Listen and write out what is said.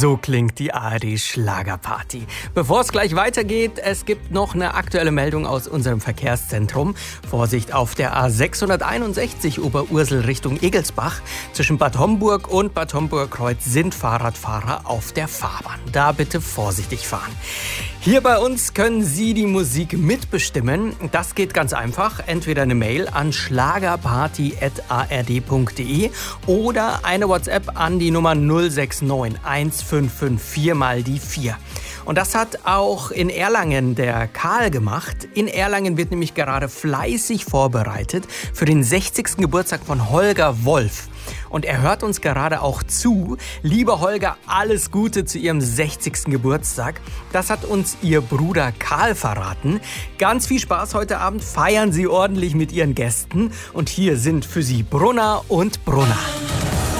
So klingt die ARD Schlagerparty. Bevor es gleich weitergeht, es gibt noch eine aktuelle Meldung aus unserem Verkehrszentrum. Vorsicht auf der A661 Oberursel Richtung Egelsbach. Zwischen Bad Homburg und Bad Homburg-Kreuz sind Fahrradfahrer auf der Fahrbahn. Da bitte vorsichtig fahren. Hier bei uns können Sie die Musik mitbestimmen. Das geht ganz einfach. Entweder eine Mail an schlagerparty@ard.de oder eine WhatsApp an die Nummer 069 1554 mal die 4. Und das hat auch in Erlangen der Karl gemacht. In Erlangen wird nämlich gerade fleißig vorbereitet für den 60. Geburtstag von Holger Wolf. Und er hört uns gerade auch zu. Lieber Holger, alles Gute zu Ihrem 60. Geburtstag. Das hat uns Ihr Bruder Karl verraten. Ganz viel Spaß heute Abend. Feiern Sie ordentlich mit Ihren Gästen. Und hier sind für Sie Brunner und Brunner.